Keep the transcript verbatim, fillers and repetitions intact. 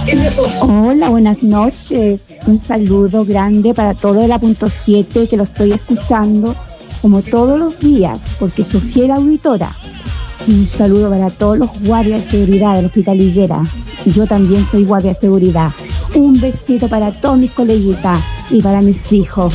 Hola, buenas noches. Un saludo grande para todo el A punto siete que lo estoy escuchando como todos los días, porque soy fiel auditora. Y un saludo para todos los guardias de seguridad del Hospital Higuera. Yo también soy guardia de seguridad. Un besito para todos mis coleguitas y para mis hijos.